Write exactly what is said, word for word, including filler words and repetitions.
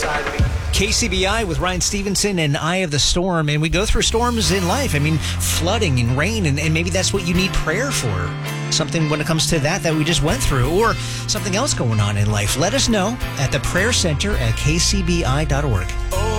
inside me. K C B I with Ryan Stevenson and Eye of the Storm. And we go through storms in life. I mean, flooding and rain, and, and maybe that's what you need prayer for. Something when it comes to that that we just went through, or something else going on in life. Let us know at the prayer center at k c b i dot org. Oh,